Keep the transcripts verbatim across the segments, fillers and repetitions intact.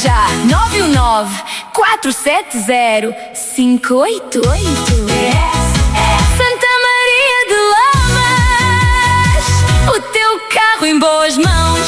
já. nove um nove, quatro sete zero, cinco oito oito. Santa Maria de Lamas, o teu carro em boas mãos.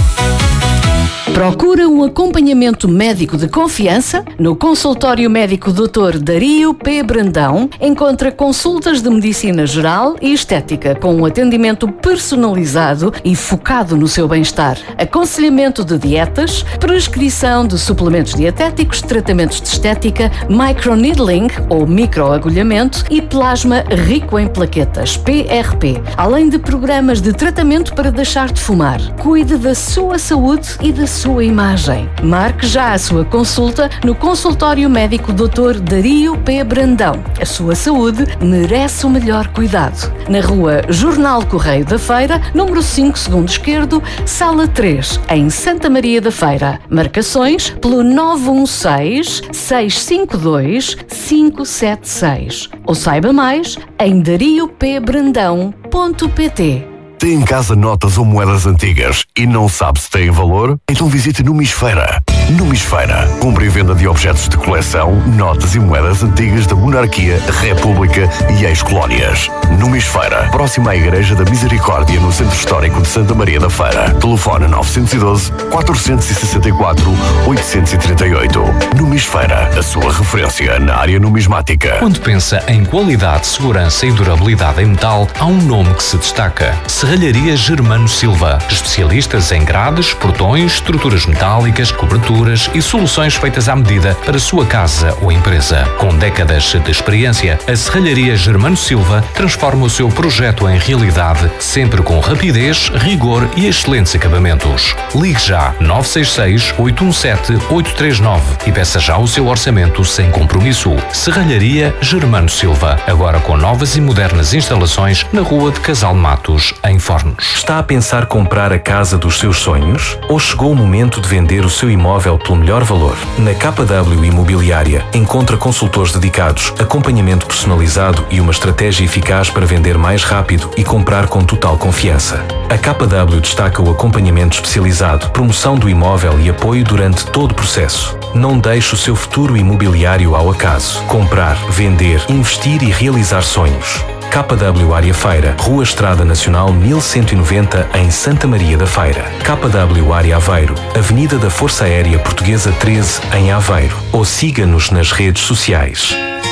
Procura um acompanhamento médico de confiança? No consultório médico doutor Dario P. Brandão encontra consultas de medicina geral e estética com um atendimento personalizado e focado no seu bem-estar. Aconselhamento de dietas, prescrição de suplementos dietéticos, tratamentos de estética, microneedling ou microagulhamento e plasma rico em plaquetas, P R P, além de programas de tratamento para deixar de fumar. Cuide da sua saúde e da sua sua imagem. Marque já a sua consulta no consultório médico doutor Dario P. Brandão. A sua saúde merece o melhor cuidado. Na rua Jornal Correio da Feira, número cinco, segundo esquerdo, sala três, em Santa Maria da Feira. Marcações pelo nove um seis, seis cinco dois, cinco sete seis. Ou saiba mais em dario p brandão ponto p t. Tem em casa notas ou moedas antigas e não sabe se têm valor? Então visite Numisfeira. Numisfeira. Compra e venda de objetos de coleção, notas e moedas antigas da monarquia, república e ex-colónias. Numisfeira. Próxima à Igreja da Misericórdia, no Centro Histórico de Santa Maria da Feira. Telefone nove um dois, quatro seis quatro, oito três oito. Numisfeira. A sua referência na área numismática. Quando pensa em qualidade, segurança e durabilidade em metal, há um nome que se destaca. Serralharia Germano Silva. Especialistas em grades, portões, estruturas metálicas, coberturas e soluções feitas à medida para a sua casa ou empresa. Com décadas de experiência, a Serralharia Germano Silva transforma o seu projeto em realidade, sempre com rapidez, rigor e excelentes acabamentos. Ligue já nove seis seis, oito um sete, oito três nove e peça já o seu orçamento sem compromisso. Serralharia Germano Silva, agora com novas e modernas instalações na Rua de Casal Matos, em Fornos. Está a pensar comprar a casa dos seus sonhos? Ou chegou o momento de vender o seu imóvel pelo melhor valor? Na K W Imobiliária encontra consultores dedicados, acompanhamento personalizado e uma estratégia eficaz para vender mais rápido e comprar com total confiança. A K W destaca o acompanhamento especializado, promoção do imóvel e apoio durante todo o processo. Não deixe o seu futuro imobiliário ao acaso. Comprar, vender, investir e realizar sonhos. K W Área Feira, Rua Estrada Nacional mil cento e noventa, em Santa Maria da Feira. K W Área Aveiro, Avenida da Força Aérea Portuguesa treze, em Aveiro. Ou siga-nos nas redes sociais.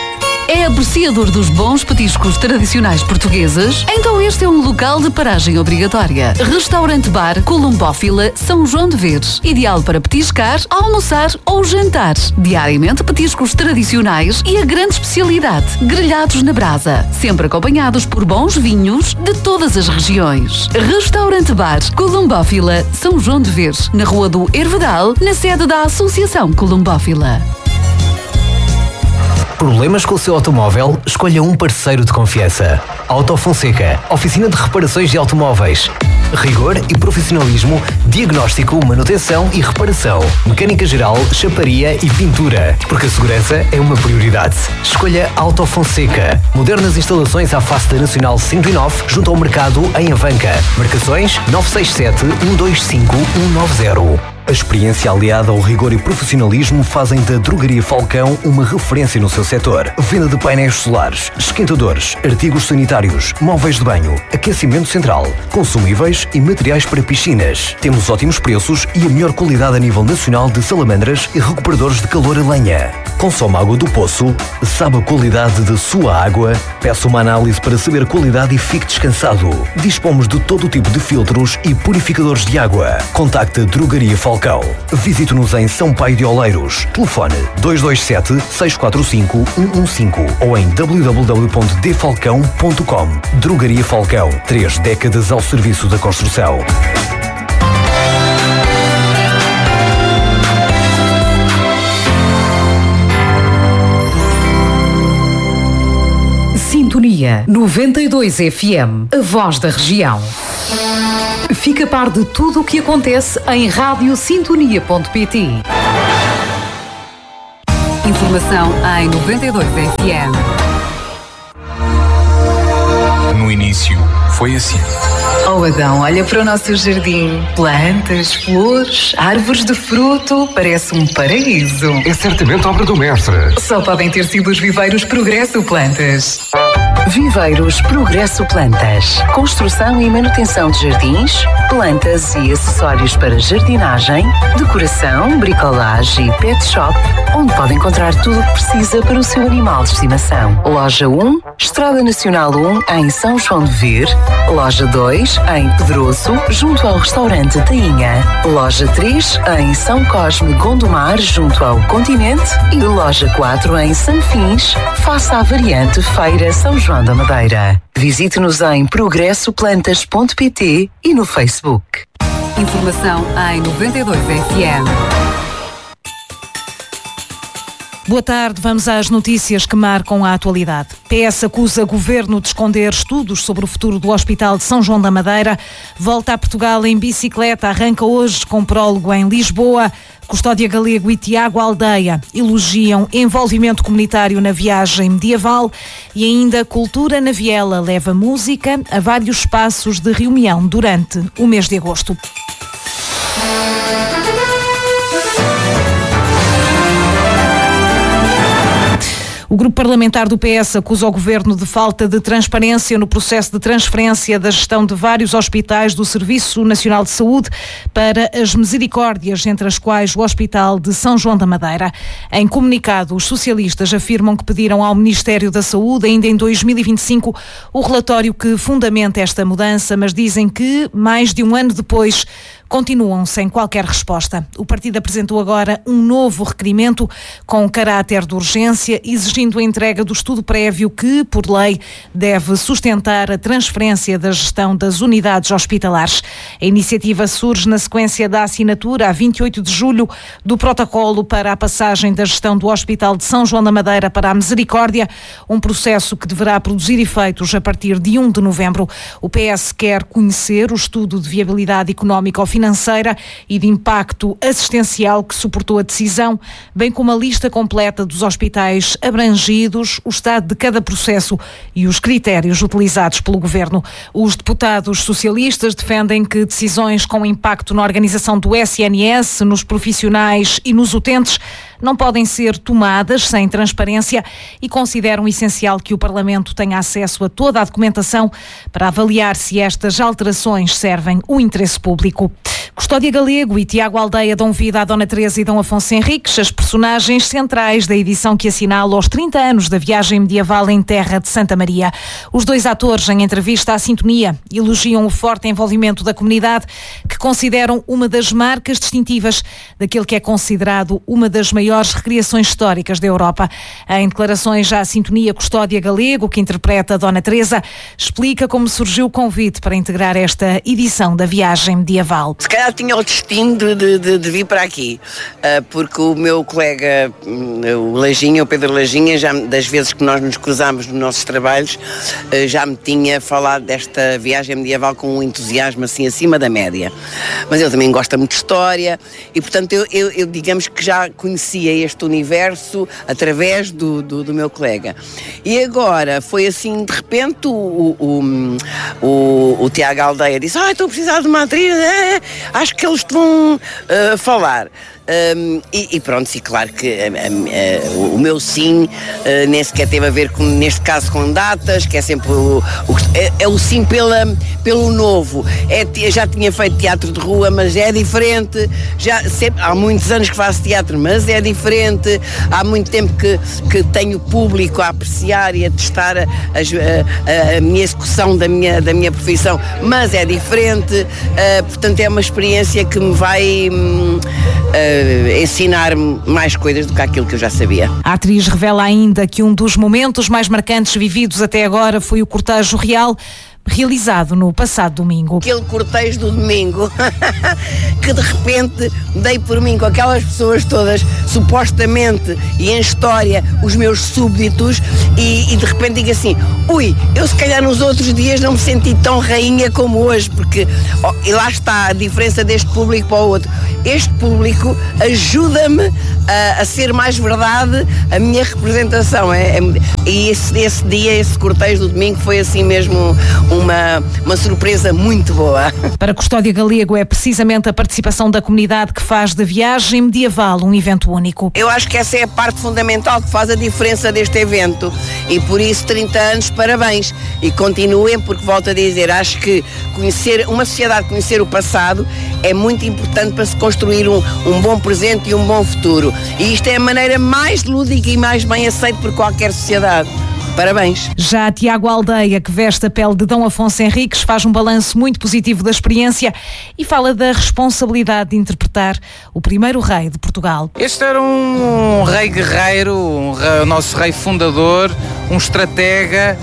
É apreciador dos bons petiscos tradicionais portugueses? Então este é um local de paragem obrigatória. Restaurante-bar Columbófila São João de Veres. Ideal para petiscar, almoçar ou jantar. Diariamente petiscos tradicionais e a grande especialidade, grelhados na brasa. Sempre acompanhados por bons vinhos de todas as regiões. Restaurante-bar Columbófila São João de Veres. Na Rua do Hervedal, na sede da Associação Columbófila. Problemas com o seu automóvel? Escolha um parceiro de confiança. Auto Fonseca, oficina de reparações de automóveis. Rigor e profissionalismo, diagnóstico, manutenção e reparação. Mecânica geral, chaparia e pintura. Porque a segurança é uma prioridade. Escolha Auto Fonseca. Modernas instalações à face da Nacional cento e nove, junto ao mercado em Avanca. Marcações nove seis sete, um dois cinco, um nove zero. A experiência aliada ao rigor e profissionalismo fazem da Drogaria Falcão uma referência no seu setor. Venda de painéis solares, esquentadores, artigos sanitários, móveis de banho, aquecimento central, consumíveis e materiais para piscinas. Temos ótimos preços e a melhor qualidade a nível nacional de salamandras e recuperadores de calor a lenha. Consome água do poço? Sabe a qualidade da sua água? Peça uma análise para saber a qualidade e fique descansado. Dispomos de todo o tipo de filtros e purificadores de água. Contacte a Drogaria Falcão. Visite-nos em São Paio de Oleiros. Telefone dois dois sete, seis quatro cinco, um um cinco ou em w w w ponto d falcão ponto com. Drogaria Falcão. Três décadas ao serviço da construção. Sintonia noventa e dois F M, a voz da região. Fica a par de tudo o que acontece em rádio sintonia ponto p t. Informação em noventa e dois F M. No início foi assim. Oh, Adão, olha para o nosso jardim. Plantas, flores, árvores de fruto. Parece um paraíso. É certamente obra do mestre. Só podem ter sido os Viveiros Progresso Plantas. Viveiros Progresso Plantas. Construção e manutenção de jardins, plantas e acessórios para jardinagem, decoração, bricolagem e pet shop, onde pode encontrar tudo o que precisa para o seu animal de estimação. Loja um, Estrada Nacional um, em São João de Ver. Loja dois, em Pedroso, junto ao restaurante Tainha. Loja três, em São Cosme Gondomar, junto ao Continente. E loja quatro, em Sanfins, face à variante Feira São João da Madeira. Visite-nos em progresso plantas ponto pt e no Facebook. Informação em noventa e dois F M. Boa tarde, vamos às notícias que marcam a atualidade. P S acusa governo de esconder estudos sobre o futuro do Hospital de São João da Madeira. Volta a Portugal em bicicleta, arranca hoje com prólogo em Lisboa. Custódia Galego e Tiago Aldeia elogiam envolvimento comunitário na viagem medieval e ainda Cultura na Viela leva música a vários espaços de reunião durante o mês de agosto. O grupo parlamentar do P S acusa o governo de falta de transparência no processo de transferência da gestão de vários hospitais do Serviço Nacional de Saúde para as Misericórdias, entre as quais o Hospital de São João da Madeira. Em comunicado, os socialistas afirmam que pediram ao Ministério da Saúde, ainda em dois mil e vinte e cinco, o relatório que fundamenta esta mudança, mas dizem que, mais de um ano depois, continuam sem qualquer resposta. O partido apresentou agora um novo requerimento com caráter de urgência, exigindo a entrega do estudo prévio que, por lei, deve sustentar a transferência da gestão das unidades hospitalares. A iniciativa surge na sequência da assinatura, a vinte e oito de julho, do protocolo para a passagem da gestão do Hospital de São João da Madeira para a Misericórdia, um processo que deverá produzir efeitos a partir de um de novembro. O P S quer conhecer o estudo de viabilidade económica ou financeira e de impacto assistencial que suportou a decisão, bem como a lista completa dos hospitais abrangidos, o estado de cada processo e os critérios utilizados pelo governo. Os deputados socialistas defendem que decisões com impacto na organização do S N S, nos profissionais e nos utentes não podem ser tomadas sem transparência e consideram essencial que o Parlamento tenha acesso a toda a documentação para avaliar se estas alterações servem o interesse público. Custódia Galego e Tiago Aldeia dão vida à Dona Teresa e Dom Afonso Henriques, as personagens centrais da edição que assinala os trinta anos da viagem medieval em terra de Santa Maria. Os dois atores, em entrevista à Sintonia, elogiam o forte envolvimento da comunidade, que consideram uma das marcas distintivas daquele que é considerado uma das maiores recriações históricas da Europa. Em declarações à Sintonia, Custódia Galego, que interpreta a Dona Teresa, explica como surgiu o convite para integrar esta edição da viagem medieval. Se calhar tinha o destino de, de, de, de vir para aqui, uh, porque o meu colega, o Lajinha, o Pedro Lajinha, já, das vezes que nós nos cruzamos nos nossos trabalhos, uh, já me tinha falado desta viagem medieval com um entusiasmo assim acima da média. Mas ele também gosta muito de história e, portanto, eu, eu, eu digamos que já conhecia este universo através do, do, do meu colega. E agora foi assim, de repente, o, o, o, o Tiago Aldeia disse: ah, estou a precisar de uma atriz, é, acho que eles te vão uh, falar. Um, e, e pronto, e claro que uh, uh, o meu sim uh, nem sequer teve a ver com, neste caso, com datas, que é sempre o, o, é, é o sim pela, pelo novo. É, já tinha feito teatro de rua, mas é diferente. Já, sempre, há muitos anos que faço teatro, mas é diferente. Há muito tempo que, que tenho público a apreciar e a testar a, a, a minha execução da minha, da minha profissão, mas é diferente. Uh, portanto, é uma experiência que me vai um, uh, ensinar-me mais coisas do que aquilo que eu já sabia. A atriz revela ainda que um dos momentos mais marcantes vividos até agora foi o cortejo real realizado no passado domingo. Aquele cortejo do domingo que de repente dei por mim com aquelas pessoas todas, supostamente e em história os meus súbditos, e, e de repente digo assim: ui, eu se calhar nos outros dias não me senti tão rainha como hoje, porque oh, e lá está a diferença deste público para o outro. Este público ajuda-me a, a ser mais verdade a minha representação. É, é, e esse, esse dia, esse cortejo do domingo foi assim mesmo uma, uma surpresa muito boa. Para Custódia Galego é precisamente a participação da comunidade que faz da Viagem Medieval um evento único. Eu acho que essa é a parte fundamental que faz a diferença deste evento e por isso trinta anos, parabéns. E continuem, porque volto a dizer, acho que conhecer uma sociedade, conhecer o passado é muito importante para se construir um, um bom presente e um bom futuro. E isto é a maneira mais lúdica e mais bem aceita por qualquer sociedade. Parabéns. Já Tiago Aldeia, que veste a pele de Dom Afonso Henriques, faz um balanço muito positivo da experiência e fala da responsabilidade de interpretar o primeiro rei de Portugal. Este era um, um rei guerreiro, um rei, o nosso rei fundador, um estratega,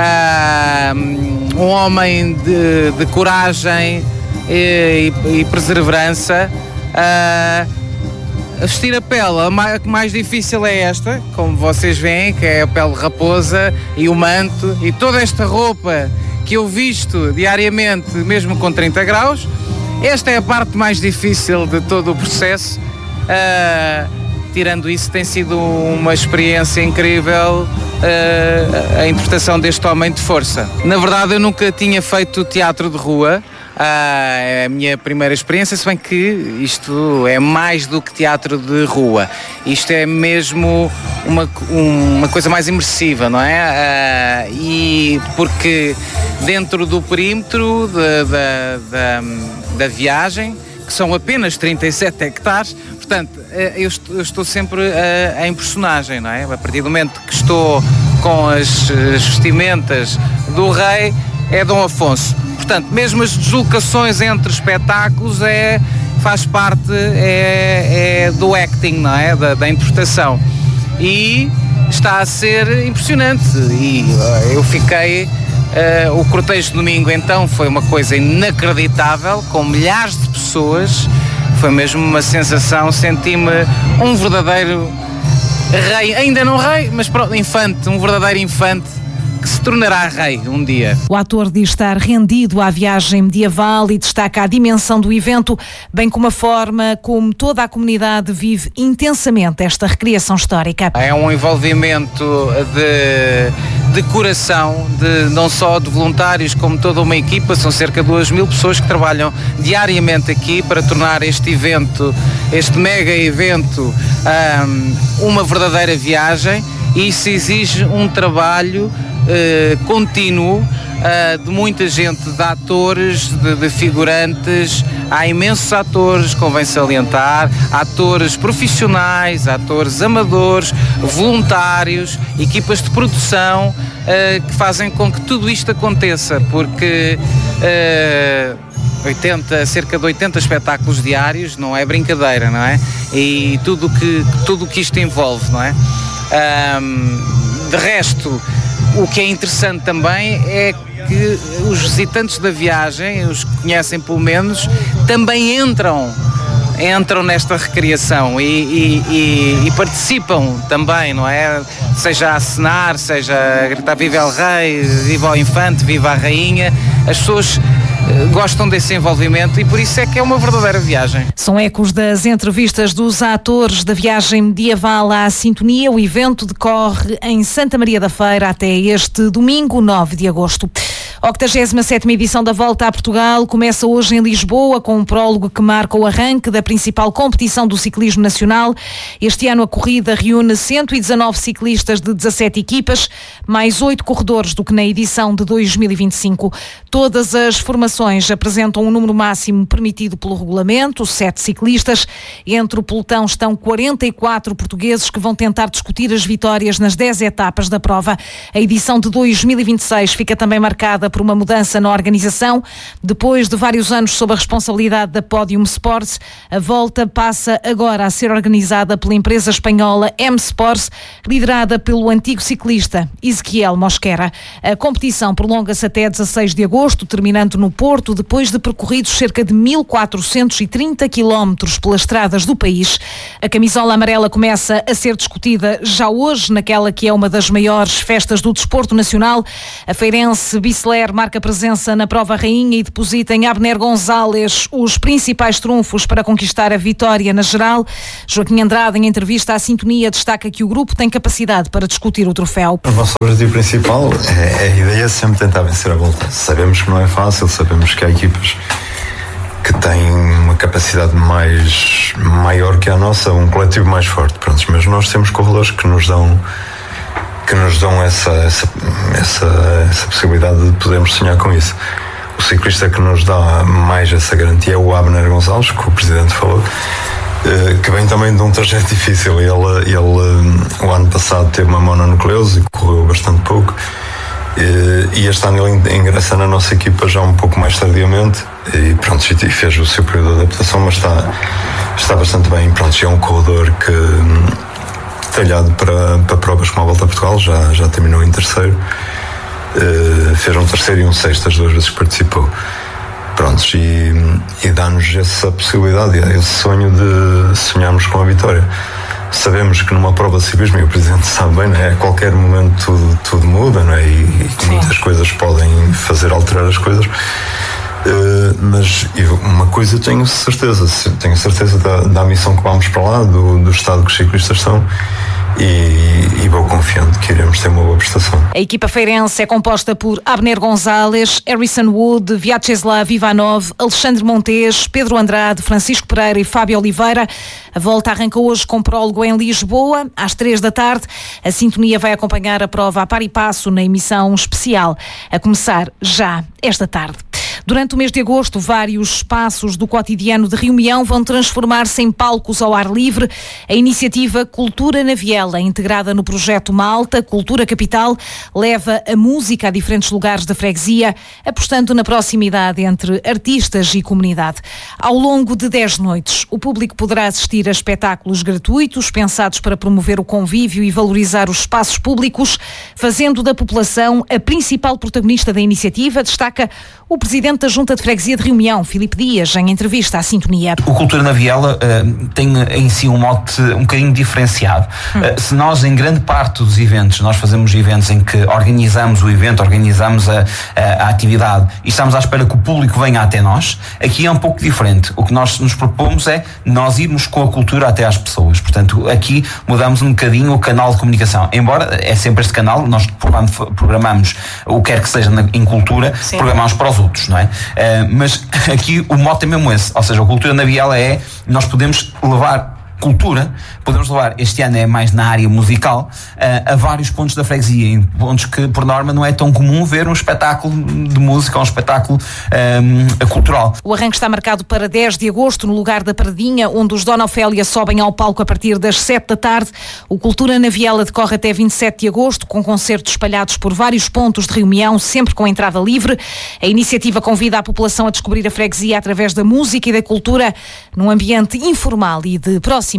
uh, um homem de, de coragem e, e, e perseverança. Uh, Vestir a pele, a que mais difícil é esta, como vocês veem, que é a pele de raposa e o manto e toda esta roupa que eu visto diariamente, mesmo com trinta graus. Esta é a parte mais difícil de todo o processo. Uh, tirando isso, tem sido uma experiência incrível uh, a interpretação deste homem de força. Na verdade, eu nunca tinha feito teatro de rua. Ah, é a minha primeira experiência, se bem que isto é mais do que teatro de rua. Isto é mesmo uma, uma coisa mais imersiva, não é? Ah, e porque dentro do perímetro da, da, da, da viagem, que são apenas trinta e sete hectares, portanto, eu estou, eu estou sempre a, em personagem, não é? A partir do momento que estou com as, as vestimentas do rei, é Dom Afonso. Portanto, mesmo as deslocações entre espetáculos é, faz parte é, é do acting, não é? Da, da interpretação. E está a ser impressionante. E uh, eu fiquei... Uh, o cortejo de domingo, então, foi uma coisa inacreditável, com milhares de pessoas. Foi mesmo uma sensação, senti-me um verdadeiro rei, ainda não rei, mas pronto, infante, um verdadeiro infante, que se tornará rei um dia. O ator diz estar rendido à viagem medieval e destaca a dimensão do evento, bem como a forma como toda a comunidade vive intensamente esta recriação histórica. É um envolvimento de, de coração, de, não só de voluntários, como toda uma equipa. São cerca de duas mil pessoas que trabalham diariamente aqui para tornar este evento, este mega evento, um, uma verdadeira viagem. E isso exige um trabalho Uh, contínuo uh, de muita gente, de atores, de, de figurantes. Há imensos atores, convém salientar, atores profissionais, atores amadores, voluntários, equipas de produção uh, que fazem com que tudo isto aconteça, porque uh, oitenta, cerca de oitenta espetáculos diários não é brincadeira, não é? E tudo que, tudo que isto envolve, não é? Um, de resto, o que é interessante também é que os visitantes da viagem, os que conhecem pelo menos, também entram, entram nesta recriação e, e, e, e participam também, não é? Seja a acenar, seja a gritar viva o rei, viva o infante, viva a rainha, as pessoas gostam desse envolvimento e por isso é que é uma verdadeira viagem. São ecos das entrevistas dos atores da viagem medieval à sintonia. O evento decorre em Santa Maria da Feira até este domingo, nove de agosto. A octagésima sétima edição da Volta a Portugal começa hoje em Lisboa com um prólogo que marca o arranque da principal competição do ciclismo nacional. Este ano a corrida reúne cento e dezanove ciclistas de dezassete equipas, mais oito corredores do que na edição de dois mil e vinte e cinco. Todas as formações apresentam um número máximo permitido pelo regulamento, sete ciclistas. Entre o pelotão estão quarenta e quatro portugueses que vão tentar discutir as vitórias nas dez etapas da prova. A edição de dois mil e vinte e seis fica também marcada por uma mudança na organização. Depois de vários anos sob a responsabilidade da Podium Sports, a volta passa agora a ser organizada pela empresa espanhola M Sports, liderada pelo antigo ciclista Ezequiel Mosquera. A competição prolonga-se até dezasseis de agosto, terminando no Porto, depois de percorridos cerca de mil quatrocentos e trinta quilómetros pelas estradas do país. A camisola amarela começa a ser discutida já hoje naquela que é uma das maiores festas do desporto nacional. A feirense Bicicleta Claire marca presença na prova rainha e deposita em Abner Gonzalez os principais trunfos para conquistar a vitória na geral. Joaquim Andrade, em entrevista à Sintonia, destaca que o grupo tem capacidade para discutir o troféu. O nosso objetivo principal é, é a ideia é sempre tentar vencer a volta. Sabemos que não é fácil, sabemos que há equipas que têm uma capacidade mais maior que a nossa, um coletivo mais forte, pronto, mas nós temos corredores que nos dão que nos dão essa, essa, essa, essa possibilidade de podermos sonhar com isso. O ciclista que nos dá mais essa garantia é o Abner Gonzalez, que o Presidente falou, que vem também de um trajeto difícil. Ele, ele o ano passado teve uma mononucleose e correu bastante pouco, e este ano ele ingressa na nossa equipa já um pouco mais tardiamente e pronto, e fez o seu período de adaptação, mas está, está bastante bem. Pronto, é um corredor que talhado para, para provas como a Volta a Portugal, já, já terminou em terceiro, uh, fez um terceiro e um sexto as duas vezes que participou. Prontos, e, e dá-nos essa possibilidade, esse sonho de sonharmos com a vitória. Sabemos que numa prova de ciclismo, e o Presidente sabe bem, não é? A qualquer momento tudo, tudo muda, não é? E, e que muitas coisas podem fazer alterar as coisas. Uh, mas eu, uma coisa tenho certeza, tenho certeza da, da missão que vamos para lá, do, do estado que os ciclistas são, e, e vou confiando que iremos ter uma boa prestação. A equipa feirense é composta por Abner Gonzalez, Harrison Wood, Vyacheslav Ivanov, Alexandre Montes, Pedro Andrade, Francisco Pereira e Fábio Oliveira. A volta arranca hoje com prólogo em Lisboa, às três da tarde. A Sintonia vai acompanhar a prova a par e passo na emissão especial, a começar já esta tarde. Durante o mês de agosto, vários espaços do cotidiano de Rio vão transformar-se em palcos ao ar livre. A iniciativa Cultura na Viela, integrada no projeto Malta, Cultura Capital, leva a música a diferentes lugares da freguesia, apostando na proximidade entre artistas e comunidade. Ao longo de dez noites, o público poderá assistir a espetáculos gratuitos, pensados para promover o convívio e valorizar os espaços públicos, fazendo da população a principal protagonista da iniciativa, destaca o presidente da Junta de Freguesia de Rio, Filipe Dias, em entrevista à Sintonia. O Cultura na Viela uh, tem em si um mote um bocadinho diferenciado. Hum. Uh, se nós, em grande parte dos eventos, nós fazemos eventos em que organizamos o evento, organizamos a, a, a atividade e estamos à espera que o público venha até nós, aqui é um pouco diferente. O que nós nos propomos é nós irmos com a cultura até às pessoas. Portanto, aqui mudamos um bocadinho o canal de comunicação. Embora é sempre este canal, nós programamos o que quer que seja na, em cultura, Sim. programamos para os outros, não é? Uh, mas aqui o mote é mesmo esse, ou seja, a Cultura na Viela é, nós podemos levar cultura, podemos levar, este ano é mais na área musical, uh, a vários pontos da freguesia, em pontos que por norma não é tão comum ver um espetáculo de música ou um espetáculo um, cultural. O arranque está marcado para dez de agosto no lugar da Paradinha, onde os Dona Ofélia sobem ao palco a partir das sete da tarde. O Cultura na Viela decorre até vinte e sete de agosto, com concertos espalhados por vários pontos de Rio, sempre com entrada livre. A iniciativa convida a população a descobrir a freguesia através da música e da cultura, num ambiente informal e de proximidade.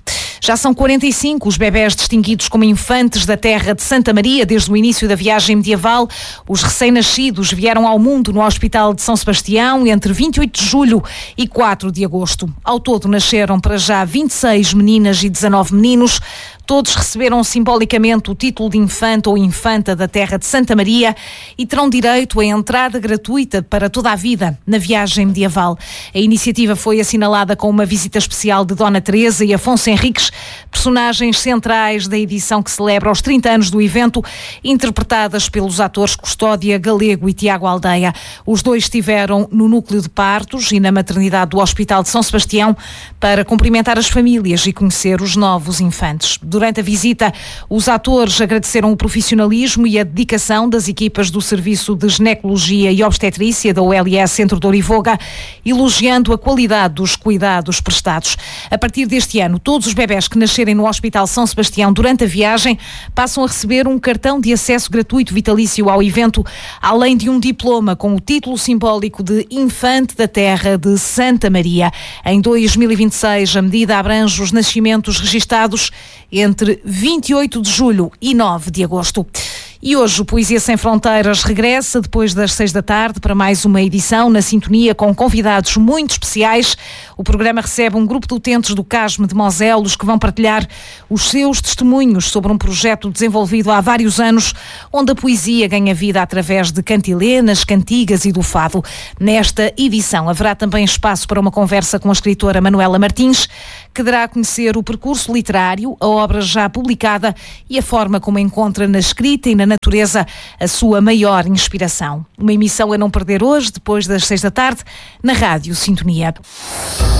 Já são quarenta e cinco os bebés distinguidos como infantes da terra de Santa Maria desde o início da viagem medieval. Os recém-nascidos vieram ao mundo no Hospital de São Sebastião entre vinte e oito de julho e quatro de agosto. Ao todo nasceram para já vinte e seis meninas e dezanove meninos. Todos receberam simbolicamente o título de infante ou infanta da terra de Santa Maria e terão direito a entrada gratuita para toda a vida na viagem medieval. A iniciativa foi assinalada com uma visita especial de Dona Teresa e Afonso Henriques, personagens centrais da edição que celebra os trinta anos do evento, interpretadas pelos atores Custódia Galego e Tiago Aldeia. Os dois estiveram no núcleo de partos e na maternidade do Hospital de São Sebastião para cumprimentar as famílias e conhecer os novos infantes. Durante a visita, os atores agradeceram o profissionalismo e a dedicação das equipas do Serviço de Ginecologia e Obstetrícia da U L S Centro de Orivoga, elogiando a qualidade dos cuidados prestados. A partir deste ano, todos os bebés que nascerem no Hospital São Sebastião durante a viagem passam a receber um cartão de acesso gratuito vitalício ao evento, além de um diploma com o título simbólico de Infante da Terra de Santa Maria. Em dois mil e vinte e seis, a medida abrange os nascimentos registados entre vinte e oito de julho e nove de agosto. E hoje o Poesia Sem Fronteiras regressa depois das seis da tarde para mais uma edição na sintonia com convidados muito especiais. O programa recebe um grupo de utentes do Casme de Moselos que vão partilhar os seus testemunhos sobre um projeto desenvolvido há vários anos, onde a poesia ganha vida através de cantilenas, cantigas e do fado. Nesta edição haverá também espaço para uma conversa com a escritora Manuela Martins, que dará a conhecer o percurso literário, a obra já publicada e a forma como encontra na escrita e na natureza a sua maior inspiração. Uma emissão a não perder hoje, depois das seis da tarde, na Rádio Sintonia.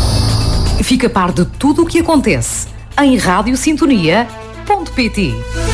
Fica a par de tudo o que acontece em rádio sintonia ponto pt.